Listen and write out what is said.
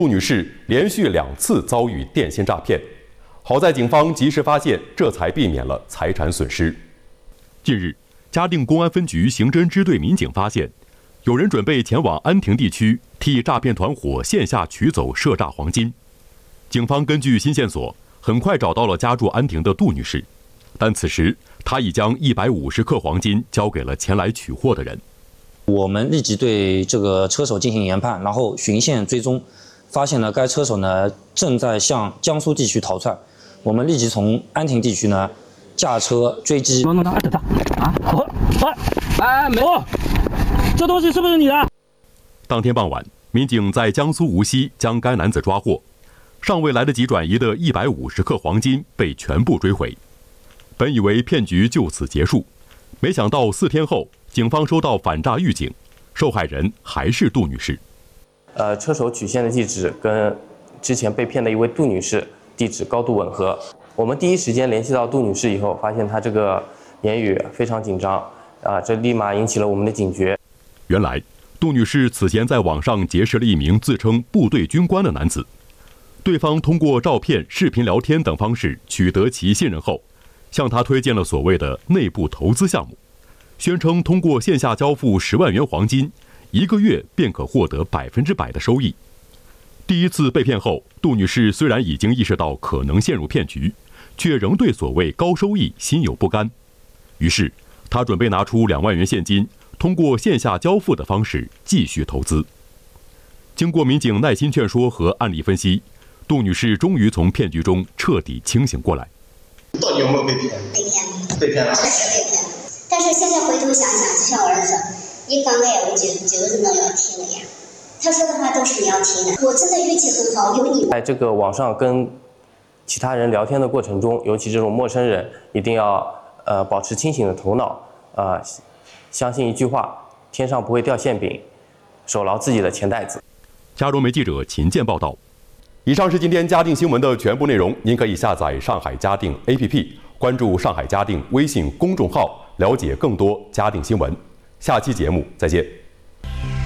杜女士连续2次遭遇电信诈骗，好在警方及时发现，这才避免了财产损失。近日，嘉定公安分局刑侦支队民警发现，有人准备前往安亭地区替诈骗团伙线下取走涉诈黄金。警方根据新线索，很快找到了家住安亭的杜女士，但此时她已将150克黄金交给了前来取货的人。 我们立即对这个车手进行研判，然后循线追踪，发现了该车手呢正在向江苏地区逃窜。我们立即从安亭地区呢驾车追击。 没有，这东西是不是你的？ 当天傍晚，民警在江苏无锡将该男子抓获，尚未来得及转移的150克黄金被全部追回。本以为骗局就此结束，没想到4天后，警方收到反诈预警，受害人还是杜女士。 车手取现的地址跟之前被骗的一位杜女士地址高度吻合。我们第一时间联系到杜女士以后，发现她这个言语非常紧张，这立马引起了我们的警觉。 原来，杜女士此前在网上结识了一名自称部队军官的男子，对方通过照片、视频聊天等方式取得其信任后，向他推荐了所谓的内部投资项目，宣称通过线下交付10万元黄金，1个月便可获得100%的收益。第一次被骗后，杜女士虽然已经意识到可能陷入骗局，却仍对所谓高收益心有不甘。于是，她准备拿出2万元现金，通过线下交付的方式继续投资。经过民警耐心劝说和案例分析，杜女士终于从骗局中彻底清醒过来。 到底有没有被骗？被骗了。 确实被骗了，但是现在回头想想，就像我儿子，你刚来我就是能要听的呀。他说的话都是你要听的。我真的运气很好，有你。 在这个网上跟其他人聊天的过程中，尤其这种陌生人，一定要保持清醒的头脑，相信一句话：天上不会掉馅饼，守牢自己的钱袋子。 嘉荣媒记者秦健报道。以上是今天嘉定新闻的全部内容，您可以下载上海嘉定 APP， 关注上海嘉定微信公众号，了解更多嘉定新闻。下期节目再见。